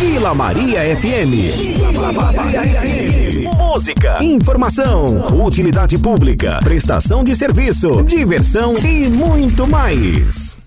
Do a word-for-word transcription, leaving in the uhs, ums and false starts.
Vila Maria F M. Vila Maria F M. Música, informação, utilidade pública, prestação de serviço, diversão e muito mais.